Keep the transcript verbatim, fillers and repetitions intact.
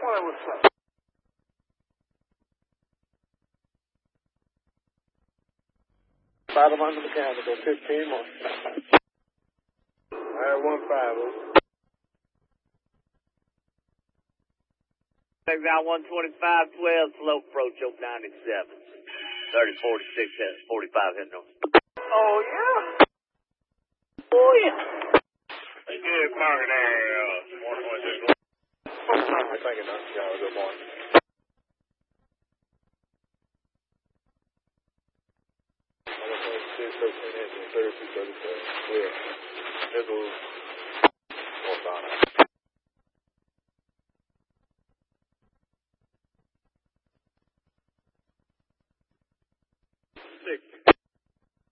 Well, what's up? Bottom under mechanical, fifteen more. All right, one five. Take out one twenty-five, twelve, slow approach, Oak ninety-seven. thirty, forty-six, forty-five, heading north. Oh, yeah? Oh, yeah. Good morning, there, uh, one twenty-six. Thank you, Doctor Gallo. Good morning. one twenty-six, thirteen, thirty-two, thirty-seven. Clear. This was